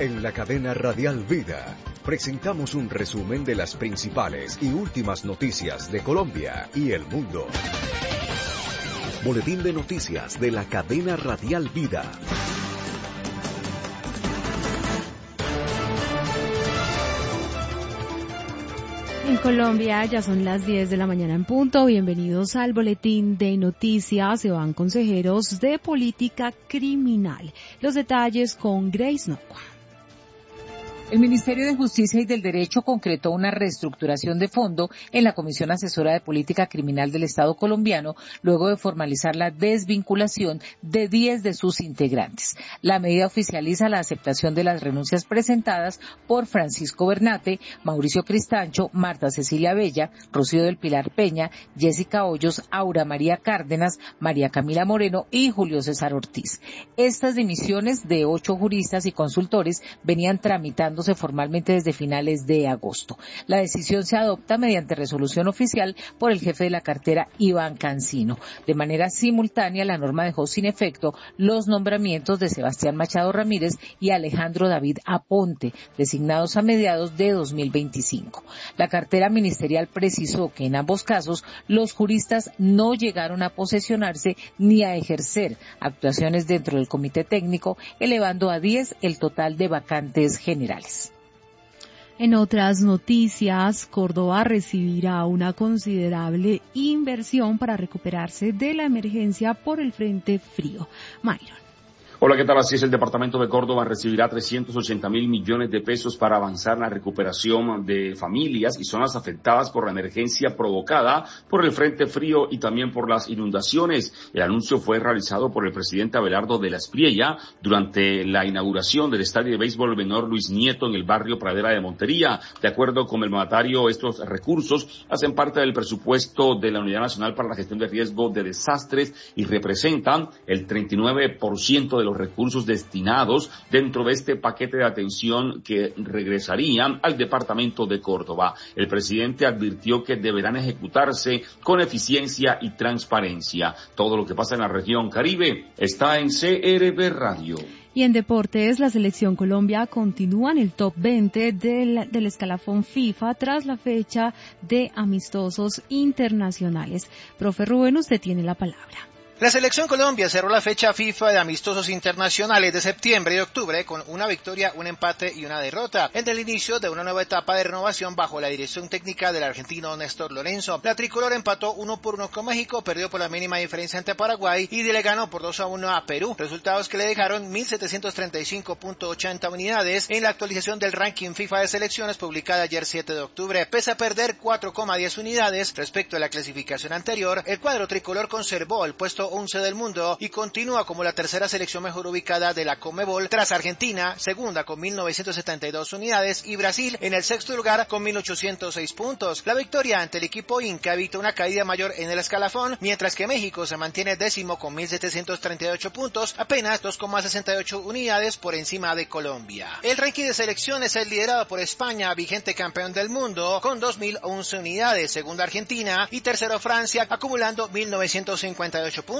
En la cadena Radial Vida, presentamos un resumen de las principales y últimas noticias de Colombia y el mundo. Boletín de noticias de la cadena Radial Vida. En Colombia ya son las 10 de la mañana en punto. Bienvenidos al Boletín de Noticias. Se van consejeros de política criminal. Los detalles con Grace Nocua. El Ministerio de Justicia y del Derecho concretó una reestructuración de fondo en la Comisión Asesora de Política Criminal del Estado colombiano, luego de formalizar la desvinculación de 10 de sus integrantes. La medida oficializa la aceptación de las renuncias presentadas por Francisco Bernate, Mauricio Cristancho, Marta Cecilia Bella, Rocío del Pilar Peña, Jessica Hoyos, Aura María Cárdenas, María Camila Moreno y Julio César Ortiz. Estas dimisiones de 8 juristas y consultores venían tramitándose formalmente desde finales de agosto. La decisión se adopta mediante resolución oficial por el jefe de la cartera, Iván Cancino. De manera simultánea, la norma dejó sin efecto los nombramientos de Sebastián Machado Ramírez y Alejandro David Aponte, designados a mediados de 2025. La cartera ministerial precisó que en ambos casos los juristas no llegaron a posesionarse ni a ejercer actuaciones dentro del comité técnico, elevando a 10 el total de vacantes generales. En otras noticias, Córdoba recibirá una considerable inversión para recuperarse de la emergencia por el frente frío. Myron. Hola, ¿qué tal? Así es, el departamento de Córdoba recibirá 380.000 millones de pesos para avanzar en la recuperación de familias y zonas afectadas por la emergencia provocada por el frente frío y también por las inundaciones. El anuncio fue realizado por el presidente Abelardo de la Espriella durante la inauguración del estadio de béisbol menor Luis Nieto en el barrio Pradera de Montería. De acuerdo con el mandatario, estos recursos hacen parte del presupuesto de la Unidad Nacional para la Gestión de Riesgo de Desastres y representan el 39% de los recursos destinados dentro de este paquete de atención que regresarían al departamento de Córdoba. El presidente advirtió que deberán ejecutarse con eficiencia y transparencia. Todo lo que pasa en la región Caribe está en CRB Radio. Y en deportes, la selección Colombia continúa en el top 20 del escalafón FIFA tras la fecha de amistosos internacionales. Profe Rubén, usted tiene la palabra. La selección Colombia cerró la fecha FIFA de amistosos internacionales de septiembre y octubre con una victoria, un empate y una derrota en el inicio de una nueva etapa de renovación bajo la dirección técnica del argentino Néstor Lorenzo. La tricolor empató 1-1 con México, perdió por la mínima diferencia ante Paraguay y le ganó por 2-1 a Perú, resultados que le dejaron 1.735.80 unidades en la actualización del ranking FIFA de selecciones publicada ayer 7 de octubre. Pese a perder 4,10 unidades respecto a la clasificación anterior, el cuadro tricolor conservó el puesto 11 del mundo y continúa como la tercera selección mejor ubicada de la Conmebol, tras Argentina, segunda con 1.972 unidades, y Brasil en el sexto lugar con 1.806 puntos. La victoria ante el equipo Inca evita una caída mayor en el escalafón, mientras que México se mantiene décimo con 1.738 puntos, apenas 2,68 unidades por encima de Colombia. El ranking de selecciones es liderado por España, vigente campeón del mundo, con 2.011 unidades, segundo Argentina y tercero Francia, acumulando 1.958 puntos.